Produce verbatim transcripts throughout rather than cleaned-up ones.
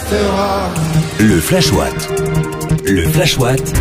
restera. Le Flash Watt. Le Flash Watt.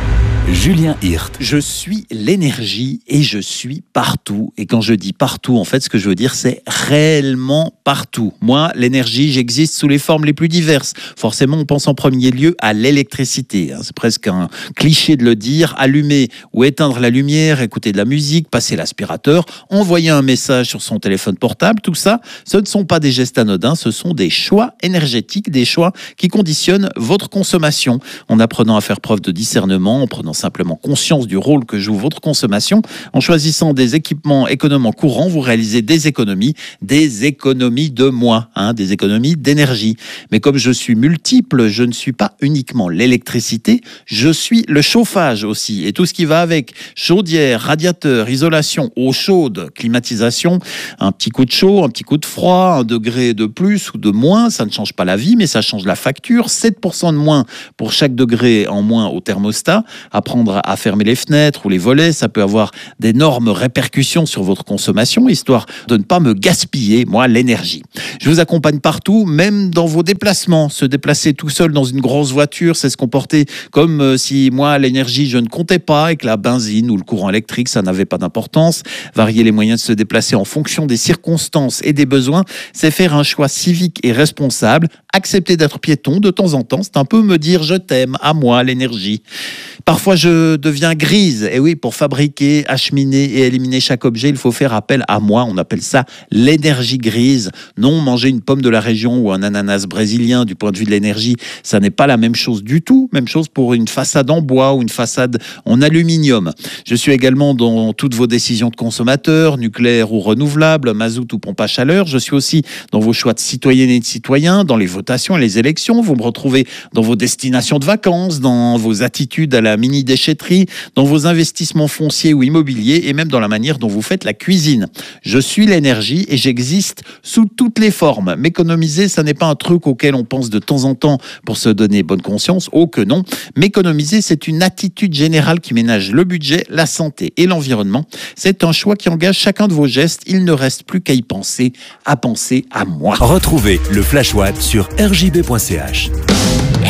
Julien Hirt. Je suis l'énergie et je suis partout. Et quand je dis partout, en fait, ce que je veux dire, c'est réellement partout. Moi, l'énergie, j'existe sous les formes les plus diverses. Forcément, on pense en premier lieu à l'électricité. C'est presque un cliché de le dire. Allumer ou éteindre la lumière, écouter de la musique, passer l'aspirateur, envoyer un message sur son téléphone portable, tout ça, ce ne sont pas des gestes anodins, ce sont des choix énergétiques, des choix qui conditionnent votre consommation. En apprenant à faire preuve de discernement, en prenant simplement conscience du rôle que joue votre consommation. En choisissant des équipements économement courants, vous réalisez des économies, des économies de moins, hein, des économies d'énergie. Mais comme je suis multiple, je ne suis pas uniquement l'électricité, je suis le chauffage aussi. Et tout ce qui va avec, chaudière, radiateur, isolation, eau chaude, climatisation, un petit coup de chaud, un petit coup de froid, un degré de plus ou de moins, ça ne change pas la vie, mais ça change la facture. sept pour cent de moins pour chaque degré en moins au thermostat. Apprendre à fermer les fenêtres ou les volets, ça peut avoir d'énormes répercussions sur votre consommation, histoire de ne pas me gaspiller, moi, l'énergie. Je vous accompagne partout, même dans vos déplacements. Se déplacer tout seul dans une grosse voiture, c'est se comporter comme si, moi, l'énergie, je ne comptais pas et que la benzine ou le courant électrique, ça n'avait pas d'importance. Varier les moyens de se déplacer en fonction des circonstances et des besoins, c'est faire un choix civique et responsable. Accepter d'être piéton de temps en temps, c'est un peu me dire je t'aime, à moi, l'énergie. Parfois, je deviens grise. Et oui, pour fabriquer, acheminer et éliminer chaque objet, il faut faire appel à moi. On appelle ça l'énergie grise. Non, manger une pomme de la région ou un ananas brésilien, du point de vue de l'énergie, ça n'est pas la même chose du tout. Même chose pour une façade en bois ou une façade en aluminium. Je suis également dans toutes vos décisions de consommateurs, nucléaire ou renouvelable, mazout ou pompe à chaleur. Je suis aussi dans vos choix de citoyennes et de citoyens, dans les votations et les élections. Vous me retrouvez dans vos destinations de vacances, dans vos attitudes à la mini-déchetterie, dans vos investissements fonciers ou immobiliers et même dans la manière dont vous faites la cuisine. Je suis l'énergie et j'existe sous toutes les formes. M'économiser, ça n'est pas un truc auquel on pense de temps en temps pour se donner bonne conscience. Oh que non. M'économiser, c'est une attitude générale qui ménage le budget, la santé et l'environnement. C'est un choix qui engage chacun de vos gestes. Il ne reste plus qu'à y penser, à penser à moi. Retrouvez le Flash Watt sur r j b point c h.